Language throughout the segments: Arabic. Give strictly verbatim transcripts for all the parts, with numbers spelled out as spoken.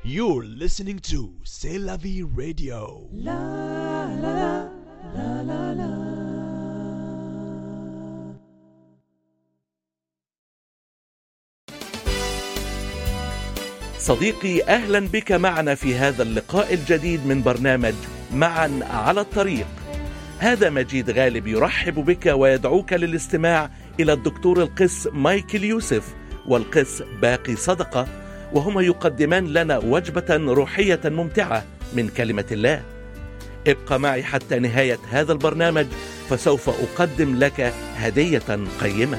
You're listening to C'est la vie radio. La la la la la la. صديقي، أهلا بك معنا في هذا اللقاء الجديد من برنامج معا على الطريق. هذا مجيد غالب يرحب بك ويدعوك للاستماع إلى الدكتور القس مايكل يوسف والقس باقي صدقة، وهما يقدمان لنا وجبة روحية ممتعة من كلمة الله. ابقى معي حتى نهاية هذا البرنامج، فسوف أقدم لك هدية قيمة.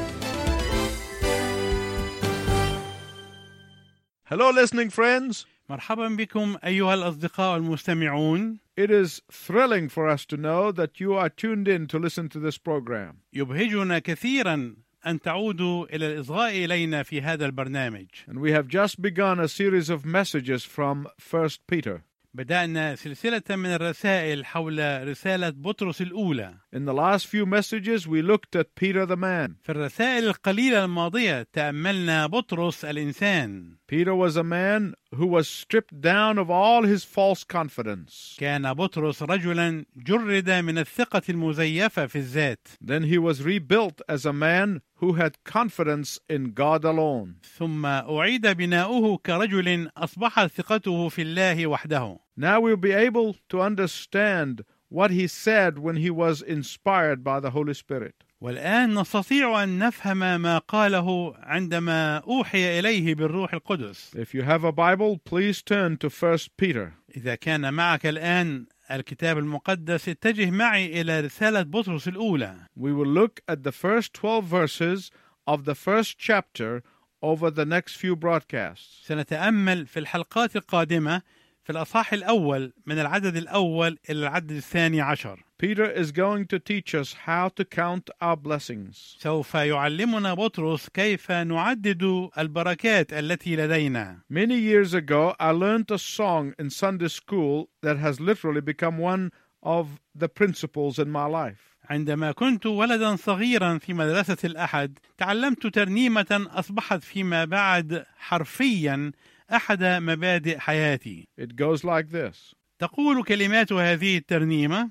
Hello, listening friends. مرحبا بكم أيها الأصدقاء المستمعون. It is thrilling for us to know that you are tuned in to listen to this program. يبهجنا كثيرا أن تعودوا إلى الإصغاء إلينا في هذا البرنامج. And we have just begun a series of messages from First Peter. بدأنا سلسلة من الرسائل حول رسالة بطرس الأولى. In the last few messages, we looked at Peter the man. في الرسائل القليلة الماضية تأملنا بطرس الإنسان. Peter was a man who was stripped down of all his false confidence. كان بطرس رجلا جرد من الثقة المزيفة في الذات. Then he was rebuilt as a man who had confidence in God alone. ثم أعيد بناؤه كرجل أصبحت ثقته في الله وحده. Now we'll be able to understand what he said when he was inspired by the Holy Spirit. والآن نستطيع أن نفهم ما قاله عندما أوحي إليه بالروح القدس. If you have a Bible, please turn to First Peter. إذا كان معك الآن الكتاب المقدس، اتجه معي إلى رسالة بطرس الأولى. We will look at the first twelve verses of the first chapter over the next few broadcasts. سنتأمل في الحلقات القادمة في الأصحاح الأول من العدد الأول إلى العدد الثاني عشر. Peter is going to teach us how to count our blessings. سوف يعلمنا بطرس كيف نعدد البركات التي لدينا. Many years ago, I learned a song in Sunday school that has literally become one of the principles in my life. عندما كنت ولدا صغيرا في مدرسة الأحد، تعلمت ترنيمة أصبحت فيما بعد حرفيا أحد مبادئ حياتي. It goes like this. تقول كلمات هذه الترنيمة: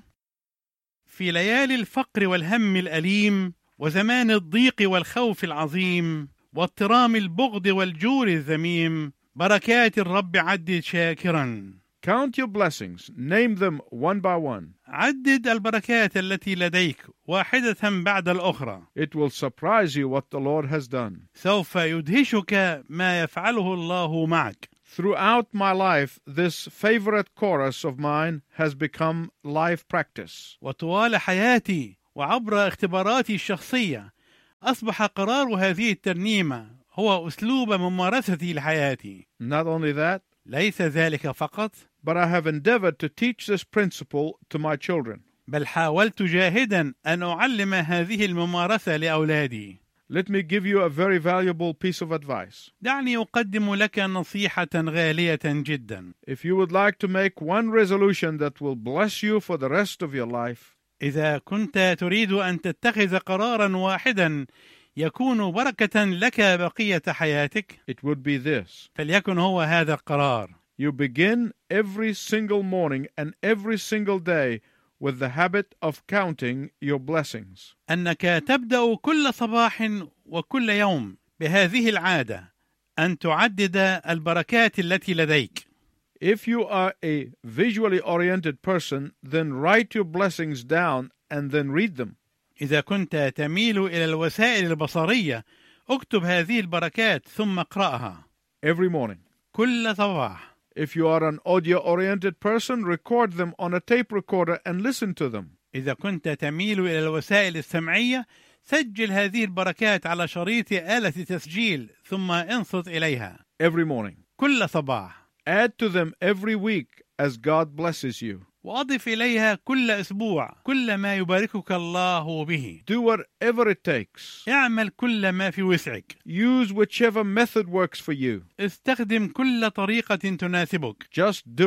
في ليالي الفقر والهم الأليم، وزمان الضيق والخوف العظيم، واضطرام البغض والجور الذميم، بركات الرب عدد شاكرا. Count your blessings. Name them one by one. عدد البركات التي لديك واحدة بعد الأخرى. It will surprise you what the Lord has done. سوف يدهشك ما يفعله الله معك. Throughout my life, this favorite chorus of mine has become life practice. وطوال حياتي وعبر اختباراتي الشخصية، أصبح قرار هذه الترنيمة هو أسلوب ممارستي لحياتي. Not only that, ليس ذلك فقط، but I have endeavored to teach this principle to my children. بل حاولت جاهدا أن أعلم هذه الممارسة لأولادي. Let me give you a very valuable piece of advice. دعني أقدم لك نصيحة غالية جدا. If you would like to make one resolution that will bless you for the rest of your life, إذا كنت تريد أن تتخذ قرارا واحدا يكون بركة لك بقية حياتك، it would be this. فليكن هو هذا القرار. You begin every single morning and every single day with the habit of counting your blessings. أنك تبدأ كل صباح وكل يوم بهذه العادة، أن تعدد البركات التي لديك. If you are a visually oriented person, then write your blessings down and then read them. إذا كنت تميل إلى الوسائل البصرية، اكتب هذه البركات ثم اقرأها Every morning. كل صباح. If you are an audio-oriented person, record them on a tape recorder and listen to them. إذا كنت تميل إلى الوسائل السمعية، سجل هذه البركات على شريط آلة تسجيل ثم انصت إليها Every morning. كل صباح. Add to them every week as God blesses you. وأضف إليها كل أسبوع كل ما يباركك الله به. Do whatever it takes. اعمل كل ما في وسعك. Use whichever method works for you. استخدم كل طريقة تناسبك. Just do it.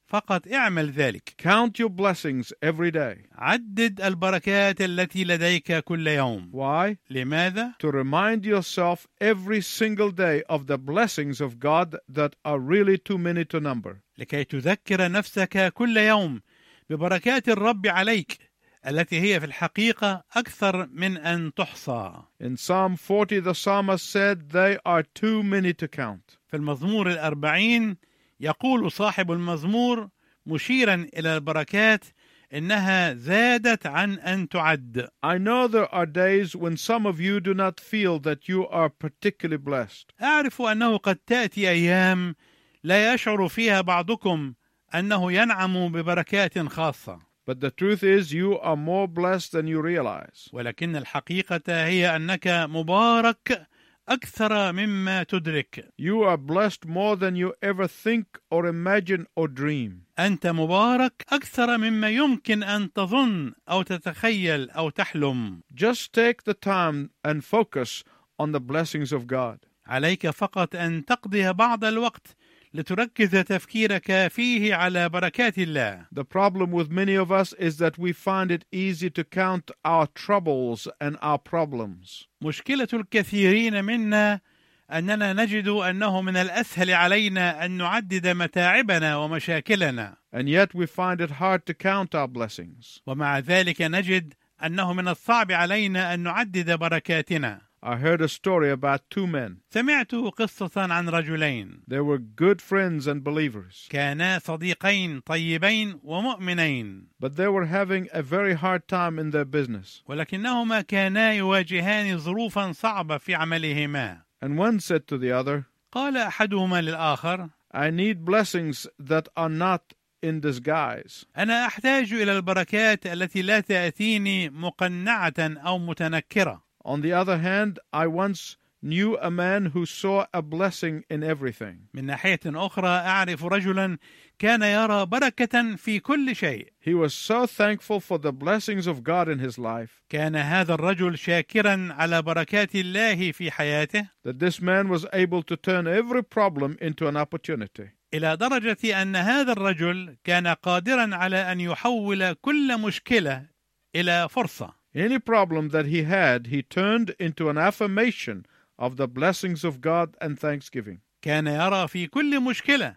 فقط اعمل ذلك. Count your blessings every day. عدد البركات التي لديك كل يوم. Why? لماذا؟ To remind yourself every single day of the blessings of God that are really too many to number. لكي تذكر نفسك كل يوم ببركات الرب عليك التي هي في الحقيقة أكثر من أن تحصى. In Psalm forty, the psalmist said, they are too many to count. في المزمور الأربعين يقول صاحب المزمور مشيرا إلى البركات إنها زادت عن أن تعد. I know there are days when some of you do not feel that you are particularly blessed. أعرف أنه قد تأتي أيام لا يشعر فيها بعضكم أنه ينعم ببركات خاصة. But the truth is you are more blessed than you realize. ولكن الحقيقة هي أنك مبارك أكثر مما تدرك. You are blessed more than you ever think or imagine or dream. أنت مبارك أكثر مما يمكن أن تظن أو تتخيل أو تحلم. Just take the time and focus on the blessings of God. عليك فقط أن تقضي بعض الوقت لتركز تفكيرك فيه على بركات الله. The problem with many of us is that we find it easy to count our troubles and our problems. مشكلة الكثيرين منا أننا نجد أنه من الأسهل علينا أن نعدد متاعبنا ومشاكلنا. And yet we find it hard to count our blessings. ومع ذلك نجد أنه من الصعب علينا أن نعدد بركاتنا. I heard a story about two men. سمعت قصة عن رجلين. They were good friends and believers. كانا صديقين طيبين ومؤمنين. But they were having a very hard time in their business. ولكنهما كانا يواجهان ظروفا صعبة في عملهما. And one said to the other, قال أحدهما للآخر: I need blessings that are not in disguise. أنا أحتاج إلى البركات التي لا تأتيني مقنعة أو متنكرة. On the other hand, I once knew a man who saw a blessing in everything. من ناحية أخرى أعرف رجلا كان يرى بركة في كل شيء. He was so thankful for the blessings of God in his life. كان هذا الرجل شاكرا على بركات الله في حياته. That this man was able to turn every problem into an opportunity. إلى درجة أن هذا الرجل كان قادرا على أن يحول كل مشكلة إلى فرصة. Any problem that he had, he turned into an affirmation of the blessings of God and thanksgiving. كان يرى في كل مشكلة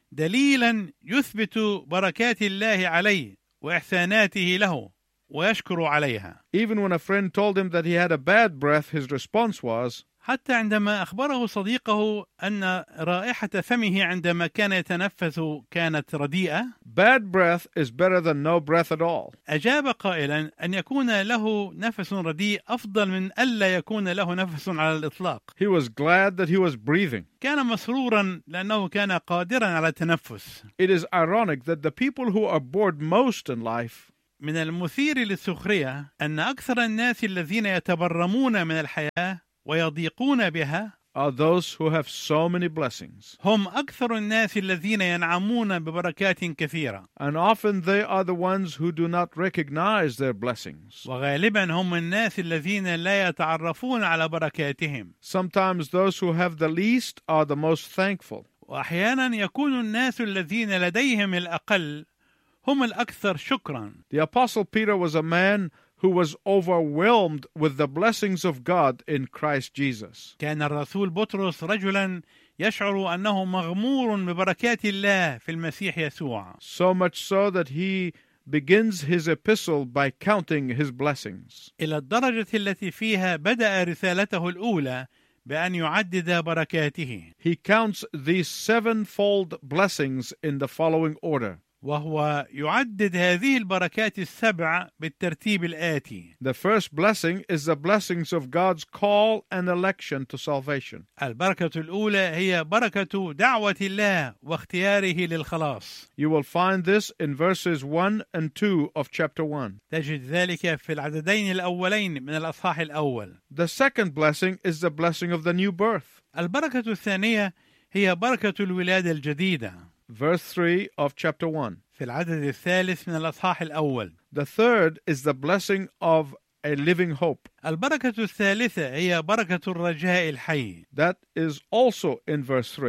دليلا يثبت بركات الله عليه وإحساناته له ويشكر عليها. Even when a friend told him that he had a bad breath, his response was, حتى عندما أخبره صديقه أن رائحة فمه عندما كان يتنفس كانت رديئة. Bad breath is better than no breath at all. أجاب قائلا أن يكون له نفس رديء أفضل من ألا يكون له نفس على الإطلاق. He was glad that he was breathing. كان مسرورا لأنه كان قادرا على التنفس. It is ironic that the people who are bored most in life من المثير للسخرية أن أكثر الناس الذين يتبرمون من الحياة ويضيقون بها are those who have so many blessings. هم أكثر الناس الذين ينعمون ببركات كثيرة. And often they are the ones who do not recognize their blessings. وغالبا هم الناس الذين لا يتعرفون على بركاتهم. Sometimes those who have the least are the most thankful. وأحيانا يكون الناس الذين لديهم الأقل هم الأكثر شكرا. The Apostle Peter was a man who was overwhelmed with the blessings of God in Christ Jesus. كان الرسول بطرس رجلا يشعر أنه مغمور ببركات الله في المسيح يسوع. So much so that he begins his epistle by counting his blessings. إلى الدرجة التي فيها بدأ رسالته الأولى بأن يعدد بركاته. He counts these sevenfold blessings in the following order. وهو يعدد هذه البركات السبع بالترتيب الآتي. The first blessing is the blessings of God's call and election to salvation. البركة الأولى هي بركة دعوة الله واختياره للخلاص. You will find this in verses one and two of chapter one. تجد ذلك في العددين الأولين من الأصحاح الأول. The second blessing is the blessing of the new birth. البركة الثانية هي بركة الولادة الجديدة. Verse three of chapter one. في العدد الثالث من الأصحاح الأول. The third is the blessing of a living hope. البركة الثالثة هي بركة الرجاء الحي. That is also in verse three.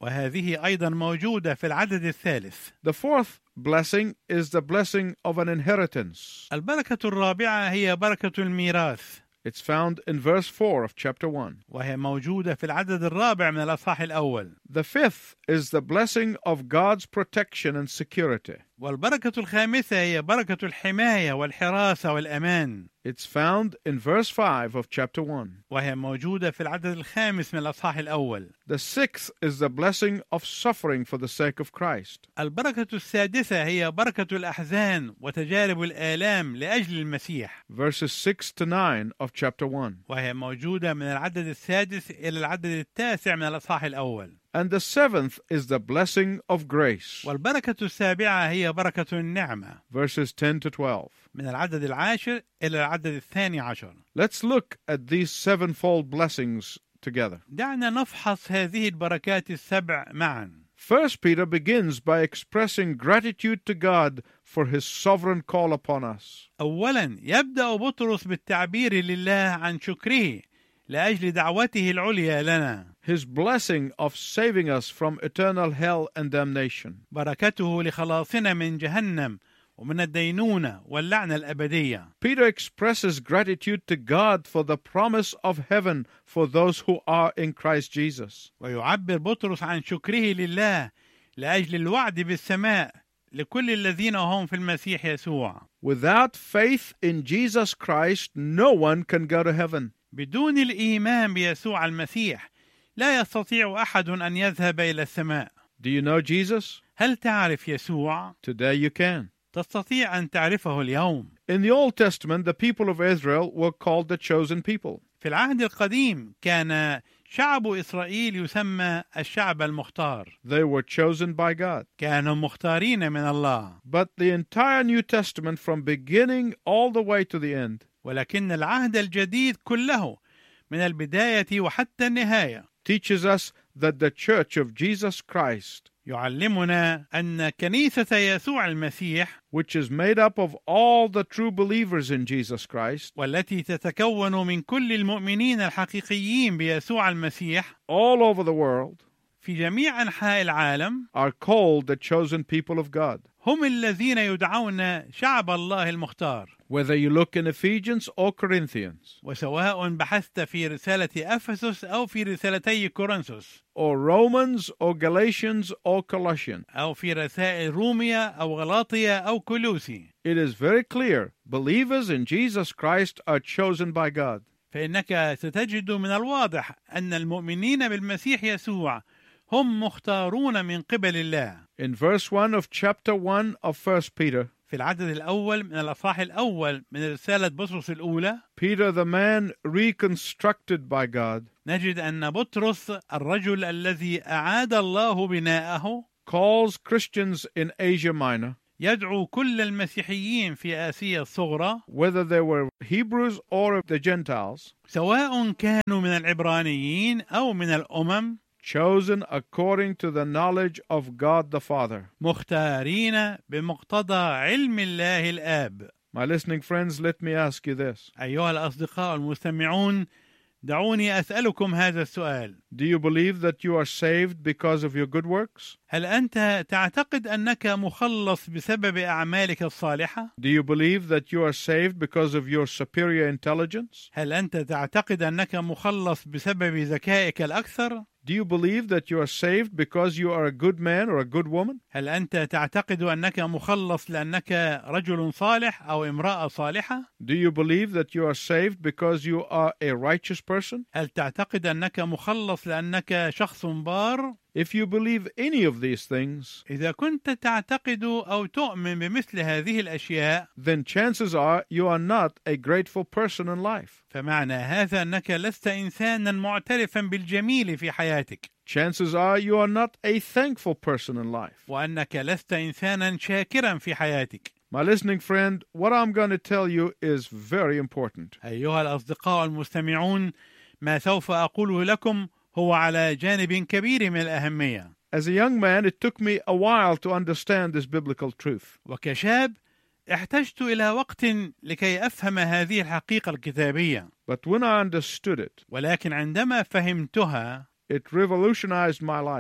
وهذه أيضا موجودة في العدد الثالث. The fourth blessing is the blessing of an inheritance. البركة الرابعة هي بركة الميراث. It's found in verse four of chapter one. وهي موجودة في العدد الرابع من الأصحاح الأول. The fifth is the blessing of God's protection and security. والبركة الخامسة هي بركة الحماية والحراسة والأمان. It's found in verse five of chapter one. وهي موجودة في العدد الخامس من الأصحاح الأول. The sixth is the blessing of suffering for the sake of Christ. البركة السادسة هي بركة الأحزان وتجارب الآلام لأجل المسيح. Verses six to nine of chapter one. وهي موجودة من العدد السادس إلى العدد التاسع من الأصحاح الأول. And the seventh is the blessing of grace. والبركة السابعة هي بركة النعمة. Verses ten to twelve. من العدد العاشر إلى العدد الثاني عشر. Let's look at these sevenfold blessings together. دعنا نفحص هذه البركات السبع معا. First Peter begins by expressing gratitude to God for his sovereign call upon us. أولا يبدأ بطرس بالتعبير لله عن شكره لأجل دعوته العليا لنا. His blessing of saving us from eternal hell and damnation. بركته لخلاصنا من جهنم ومن الدينونة واللعنة الأبدية. Peter expresses gratitude to God for the promise of heaven for those who are in Christ Jesus. ويعبر بطرس عن شكره لله لأجل الوعد بالسماء لكل الذين هم في المسيح يسوع. Without faith in Jesus Christ, no one can go to heaven. بدون الإيمان بيسوع المسيح لا يستطيع أحد أن يذهب إلى السماء. Do you know Jesus? هل تعرف يسوع؟ Today you can. تستطيع أن تعرفه اليوم. In the Old Testament, the people of Israel were called the chosen people. في العهد القديم كان شعب إسرائيل يسمى الشعب المختار. They were chosen by God. كانوا مختارين من الله. But the entire New Testament, from beginning all the way to the end, ولكن العهد الجديد كله من البداية وحتى النهاية teaches us that the Church of Jesus Christ, يعلمنا أن كنيسة يسوع المسيح which is made up of all the true believers in Jesus Christ, والتي تتكون من كل المؤمنين الحقيقيين بيسوع المسيح all over the world, في جميع أنحاء العالم are called the chosen people of God. هم الذين يدعون شعب الله المختار. Whether you look in Ephesians or Corinthians, وسواء بحثت في رسالة أفسس أو في رسالتي كورنثوس or Romans or Galatians or Colossians, أو في رسائل روميا أو غلاطيا أو كولوسي, it is very clear believers in Jesus Christ are chosen by God. فإنك ستجد من الواضح أن المؤمنين بالمسيح يسوع هم مختارون من قبل الله. In verse one of chapter one of First Peter, في العدد الأول من الأصحاح الأول من رسالة بطرس الأولى، Peter, the man reconstructed by God, نجد أن بطرس الرجل الذي أعاد الله بناءه calls Christians in Asia Minor, يدعو كل المسيحيين في آسيا الصغرى، whether they were Hebrews or the Gentiles, سواء كانوا من العبرانيين أو من الأمم، chosen according to the knowledge of God the Father. مختارين بمقتضى علم الله الآب. My listening friends, let me ask you this. أيها الأصدقاء المستمعون، دعوني أسألكم هذا السؤال. Do you believe that you are saved because of your good works? هل أنت تعتقد أنك مخلص بسبب أعمالك الصالحة؟ Do you believe that you are saved because of your superior intelligence? هل أنت تعتقد أنك مخلص بسبب ذكائك الأكثر؟ Do you believe that you are saved because you are a good man or a good woman? هل أنت تعتقد أنك مخلص لأنك رجل صالح أو امرأة صالحة؟ Do you believe that you are saved because you are a righteous person? هل تعتقد أنك مخلص لأنك شخص بار؟ If you believe any of these things, إذا كنت تعتقد أو تؤمن بمثل هذه الأشياء، then chances are you are not a grateful person in life. فمعنى هذا أنك لست إنسانا معترفا بالجميل في حياتك. Chances are you are not a thankful person in life. وأنك لست إنسانا شاكرا في حياتك. My listening friend, what I'm going to tell you is very important. أيها الأصدقاء المستمعون، ما سوف أقوله لكم هو على جانب كبير من الأهمية. As a young man, it took me a while to understand this biblical truth. وكشاب احتجت إلى وقت لكي أفهم هذه الحقيقة الكتابية. But when I understood it, ولكن عندما فهمتها it revolutionized my life.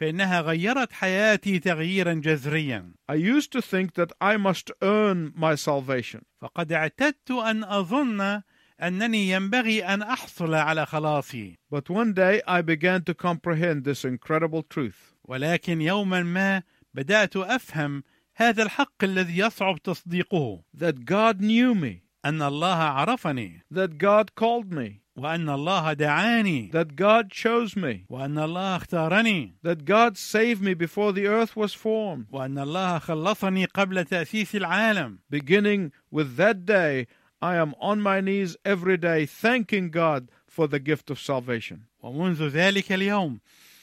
فإنها غيرت حياتي تغييرا جذريا. I used to think that I must earn my salvation. فقد اعتدت أن أظن أنني ينبغي أن أحصل على خلاصي. But one day I began to comprehend this incredible truth. ولكن يوما ما بدأت أفهم هذا الحق الذي يصعب تصديقه. That God knew me. أن الله عرفني. That God called me. وأن الله دعاني. That God chose me. وأن الله اختارني. That God saved me before the earth was formed. وأن الله خلصني قبل تأسيس العالم. Beginning with that day, I am on my knees every day thanking God for the gift of salvation. ومنذ ذلك اليوم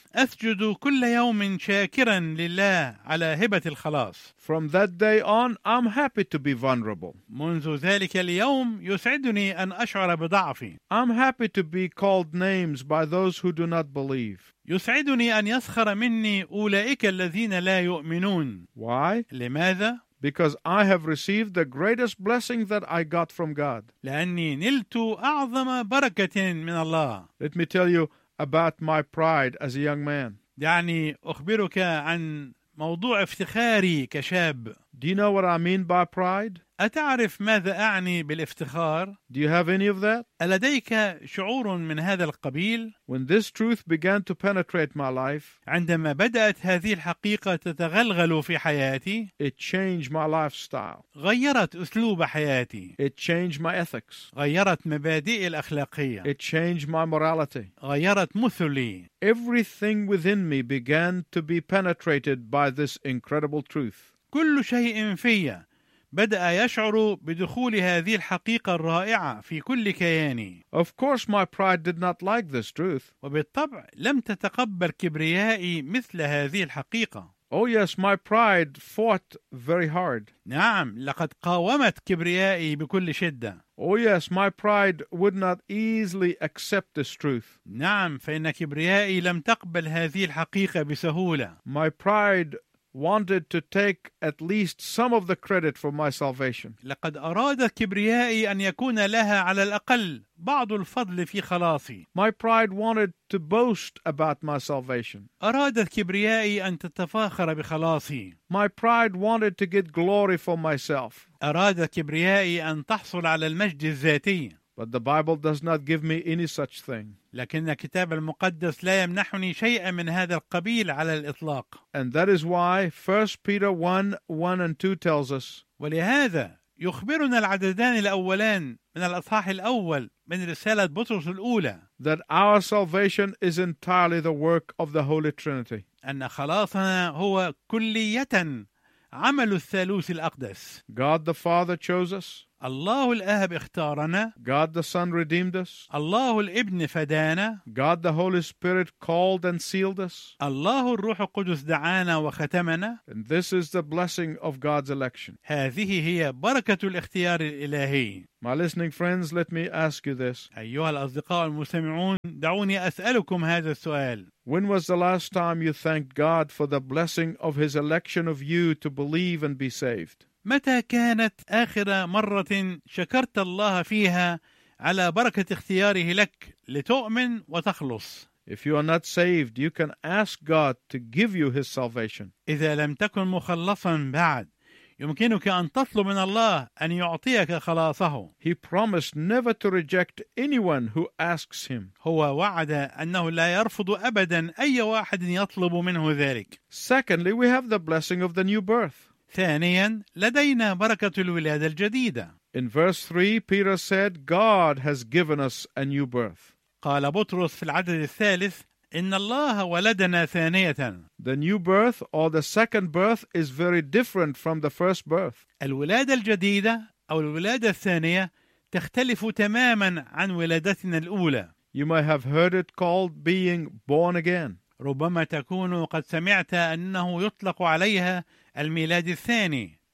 أسجد كل يوم شاكرا لله على هبة الخلاص. From that day on, I'm happy to be vulnerable. منذ ذلك اليوم يسعدني أن أشعر بضعفي. I'm happy to be called names by those who do not believe. يسعدني أن يسخر مني أولئك الذين لا يؤمنون. Why? لماذا؟ Because I have received the greatest blessing that I got from God. لأني نلت أعظم بركة من الله. Let me tell you about my pride as a young man. دعني أخبرك عن موضوع افتخاري كشاب. Do you know what I mean by pride? أتعرف ماذا أعني بالافتخار؟ Do you have any of that? ألديك شعور من هذا القبيل؟ When this truth began to penetrate my life, عندما بدأت هذه الحقيقة تتغلغل في حياتي، it changed my lifestyle. غيرت أسلوب حياتي. It changed my ethics. غيرت مبادئي الأخلاقية. It changed my morality. غيرت مثلي. Everything within me began to be penetrated by this incredible truth. كل شيء في بدأ يشعر بدخول هذه الحقيقة الرائعة في كل كياني. Of course, my pride did not like this truth. وبالطبع لم تتقبل كبريائي مثل هذه الحقيقة. Oh yes, my pride fought very hard. نعم، لقد قاومت كبريائي بكل شدة. Oh yes, my pride would not easily accept this truth. نعم، فإن كبريائي لم تقبل هذه الحقيقة بسهولة. My pride wanted to take at least some of the credit for my salvation. لقد أرادت كبريائي أن يكون لها على الأقل بعض الفضل في خلاصي. My pride wanted to boast about my salvation. أرادت كبريائي أن تتفاخر بخلاصي. My pride wanted to get glory for myself. أرادت كبريائي أن تحصل على المجد الذاتي. But the Bible does not give me any such thing. لكن الكتاب المقدس لا يمنحني شيئا من هذا القبيل على الإطلاق. And that is why First Peter one, one and two tells us, ولهذا يخبرنا العددان الأولان من الأصحاح الأول من رسالة بطرس الأولى that our salvation is entirely the work of the Holy Trinity. أن خلاصنا هو كلية عمل الثالوث الأقدس. God the Father chose us. الله الآب اختارنا. God the Son redeemed us. الله الابن فدانا. God the Holy Spirit called and sealed us. الله الروح القدس دعانا وختمنا. And this is the blessing of God's election. هذه هي بركة الاختيار الإلهي. My listening friends, let me ask you this. أيها الأصدقاء المستمعون، دعوني أسألكم هذا السؤال. When was the last time you thanked God for the blessing of His election of you to believe and be saved? متى كانت آخر مرة شكرت الله فيها على بركة اختياره لك لتؤمن وتخلص؟ If you are not saved, you can ask God to give you His salvation. إذا لم تكن مخلصا بعد، يمكنك أن تطلب من الله أن يعطيك خلاصه. He promised never to reject anyone who asks Him. هو وعد أنه لا يرفض أبدا أي واحد يطلب منه ذلك. Secondly, we have the blessing of the new birth. ثانيا، لدينا بركة الولادة الجديدة. In verse three, Peter said, God has given us a new birth. قال بطرس في العدد الثالث: إن الله ولدنا ثانية. The new birth or the second birth is very different from the first birth. الولادة الجديدة أو الولادة الثانية تختلف تماما عن ولادتنا الأولى. You may have heard it called being born again. ربما تكون قد سمعت أنه يطلق عليها الميلاد الثاني.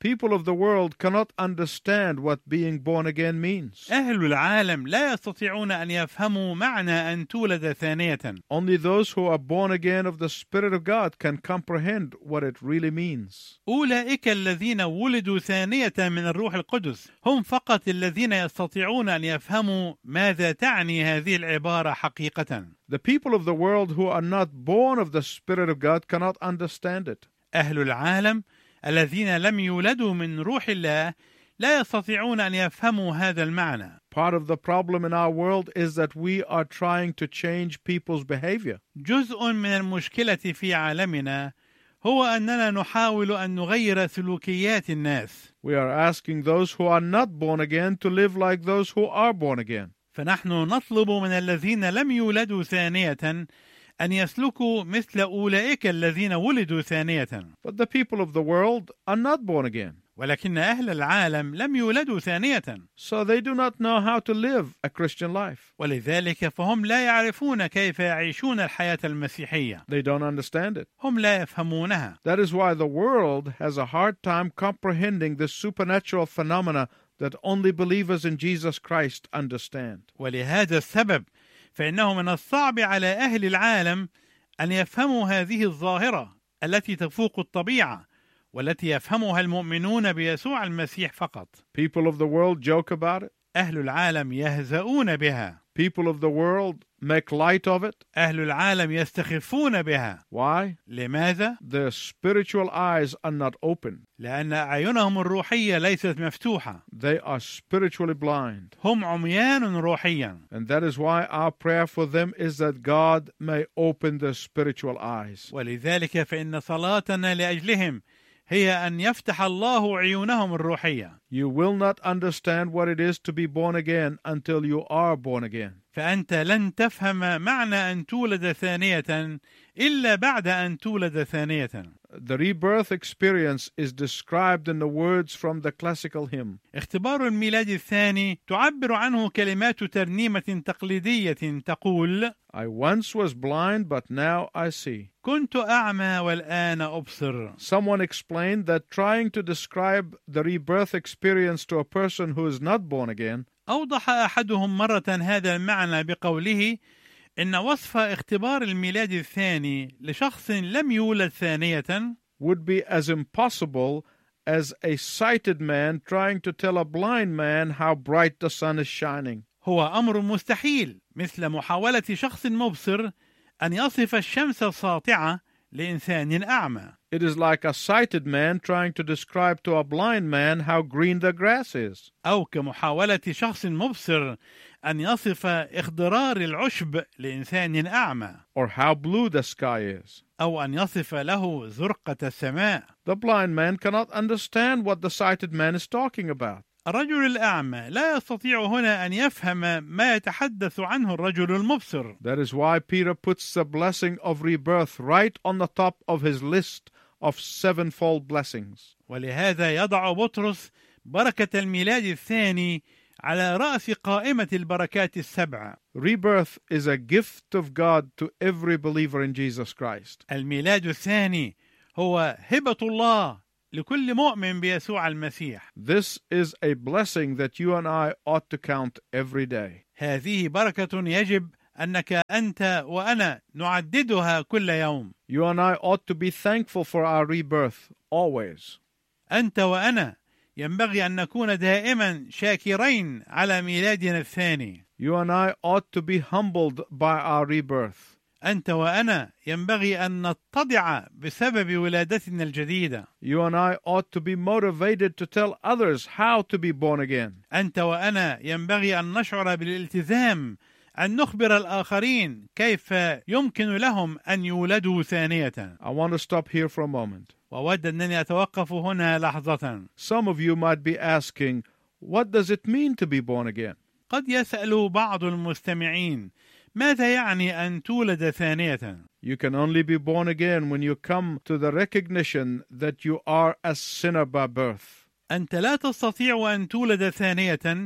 People of the world cannot understand what being born again means. أهل العالم لا يستطيعون أن يفهموا معنى أن تولد ثانية. Only those who are born again of the Spirit of God can comprehend what it really means. أولئك الذين ولدوا ثانية من الروح القدس هم فقط الذين يستطيعون أن يفهموا ماذا تعني هذه العبارة حقيقة. The people of the world who are not born of the Spirit of God cannot understand it. أهل العالم الذين لم يولدوا من روح الله لا يستطيعون أن يفهموا هذا المعنى. Part of the problem in our world is that we are trying to change people's behavior. جزء من المشكلة في عالمنا هو أننا نحاول أن نغير سلوكيات الناس. We are asking those who are not born again to live like those who are born again. فنحن نطلب من الذين لم يولدوا ثانية أن يسلكوا مثل أولئك الذين ولدوا ثانية. But the people of the world are not born again. ولكن أهل العالم لم يولدوا ثانية. So they do not know how to live a Christian life. ولذلك فهم لا يعرفون كيف يعيشون الحياة المسيحية. They don't understand it. هم لا يفهمونها. That is why the world has a hard time comprehending the supernatural phenomena that only believers in Jesus Christ understand. ولهذا السبب فإنه من الصعب على أهل العالم أن يفهموا هذه الظاهرة التي تفوق الطبيعة والتي يفهمها المؤمنون بيسوع المسيح فقط. People of the world joke about it. أهل العالم يهزؤون بها. People of the world make light of it. أهل العالم يستخفون بها. Why? لماذا؟ Their spiritual eyes are not open. لأن أعينهم الروحية ليست مفتوحة. They are spiritually blind. هم عميان روحيا. And that is why our prayer for them is that God may open their spiritual eyes. ولذلك فإن صلاتنا لأجلهم هي أن يفتح الله عيونهم الروحية. You will not understand what it is to be born again until you are born again. فأنت لن تفهم معنى أن تولد ثانية إلا بعد أن تولد ثانية. The rebirth experience is described in the words from the classical hymn. اختبار الميلاد الثاني تعبر عنه كلمات ترنيمة تقليدية تقول: I once was blind, but now I see. كنت أعمى والآن أبصر. Someone explained that trying to describe the rebirth experience to a person who is not born again أوضح أحدهم مرة هذا المعنى بقوله إن وصف اختبار الميلاد الثاني لشخص لم يولد ثانية would be as impossible as a sighted man trying to tell a blind man how bright the sun is shining. هو أمر مستحيل مثل محاولة شخص مبصر أن يصف الشمس الساطعة لإنسان أعمى. It is like a sighted man trying to describe to a blind man how green the grass is. أو كمحاولة شخص مبصر أن يصف إخضرار العشب لإنسان أعمى. Or how blue the sky is. أو أن يصف له زرقة السماء. The blind man cannot understand what the sighted man is talking about. الرجل الأعمى لا يستطيع هنا أن يفهم ما يتحدث عنه الرجل المبصر. That is why Peter puts the blessing of rebirth right on the top of his list of sevenfold blessings. ولهذا يضع بطرس بركة الميلاد الثاني على رأس قائمة البركات السبعة. Rebirth is a gift of God to every believer in Jesus Christ. الميلاد الثاني هو هبة الله لكل مؤمن بيسوع المسيح. This is a blessing that you and I ought to count every day. هذه بركة يجب أنك أنت وأنا نعددها كل يوم. You and I ought to be thankful for our rebirth always. أنت وأنا ينبغي أن نكون دائما شاكرين على ميلادنا الثاني. You and I ought to be humbled by our rebirth. أنت وأنا ينبغي أن نتضع بسبب ولادتنا الجديدة. You and I ought to be motivated to tell others how to be born again. أنت وأنا ينبغي أن نشعر بالالتزام أن نخبر الآخرين كيف يمكن لهم أن يولدوا ثانية. I want to stop here for a moment. وأود أنني أتوقف هنا لحظة. Some of you might be asking, what does it mean to be born again? قد يسأل بعض المستمعين ماذا يعني أن تولد ثانية؟ You can only be born again when you come to the recognition that you are a sinner by birth. أنت لا تستطيع أن تولد ثانية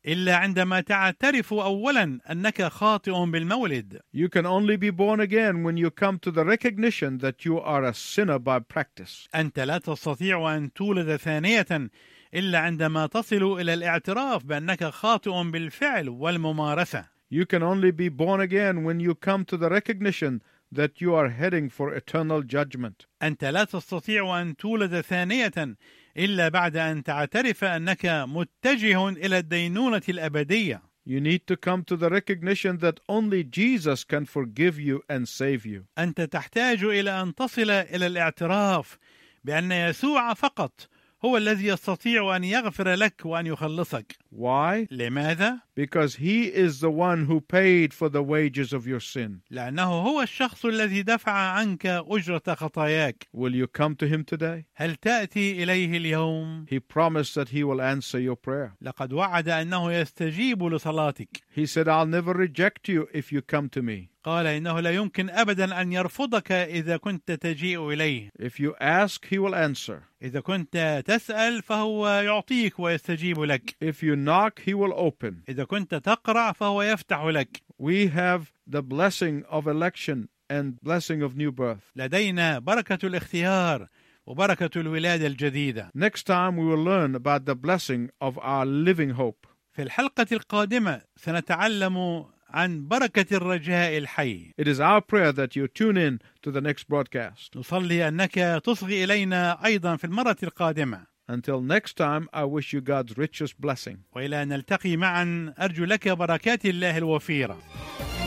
إلا عندما تعترف أولا أنك خاطئ بالمولد. You can only be born again when you come to the recognition that you are a sinner by practice. أنت لا تستطيع أن تولد ثانية إلا عندما تصل إلى الاعتراف بأنك خاطئ بالفعل والممارسة. You can only be born again when you come to the recognition that you are heading for eternal judgment. أنت لا تستطيع أن تولد ثانية إلا بعد أن تعترف أنك متجه إلى الدينونة الأبدية. You need to come to the recognition that only Jesus can forgive you and save you. أنت تحتاج إلى أن تصل إلى الاعتراف بأن يسوع فقط هو الذي يستطيع أن يغفر لك وأن يخلصك. Why? لماذا؟ Because he is the one who paid for the wages of your sin. لأنه هو الشخص الذي دفع عنك أجرة خطاياك. Will you come to him today? هل تأتي إليه اليوم؟ He promised that he will answer your prayer. لقد وعد أنه يستجيب لصلاتك. He said, I'll never reject you if you come to me. قال إنه لا يمكن أبدا أن يرفضك إذا كنت تجيء إليه. If you ask, he will answer. إذا كنت تسأل فهو يعطيك ويستجيب لك. If you knock, he will open. إذا كنت تقرع فهو يفتح لك. We have the blessing of election and blessing of new birth. لدينا بركة الاختيار وبركة الولادة الجديدة. Next time we will learn about the blessing of our living hope. في الحلقة القادمة سنتعلم عن بركة الرجاء الحي. It is our prayer that you tune in to the next broadcast. نصلي أنك تصغي إلينا أيضا في المرة القادمة. Until next time, I wish you God's richest blessing. وإلى أن نلتقي معا أرجو لك بركات الله الوفيرة.